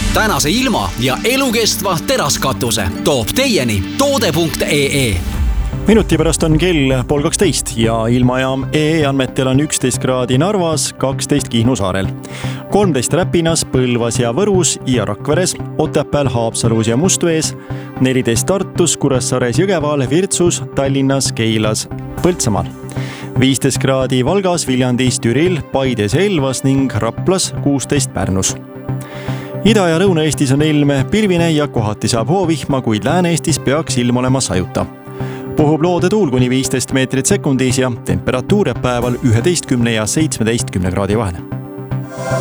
Tänase ilma ja elukestva teraskatuse toob teieni toode.ee. Minuti pärast on kell 11 ja ilmajaam EE andmetel on 11 kraadi Narvas, 12 Kihnu saarel, 13 Räpinas, Põlvas ja Võrus ja Rakveres, Otepääl, Haapsalus ja Mustvees, 14 Tartus, Kuressaares, Jõgeval, Virtsus, Tallinnas, Keilas, Põltsamaal, 15 kraadi Valgas, Viljandis, Türil, Paides, Elvas ning Raplas, 16 Pärnus. Ida- ja Lõuna-Eestis on ilm pilvine ja kohati saab hoovihma, kuid Lääne-Eestis peaks ilm olema sajuta. Puhub loodetuul kuni 15 meetrit sekundis ja temperatuur jääb päeval 11 ja 17 kraadi vahel.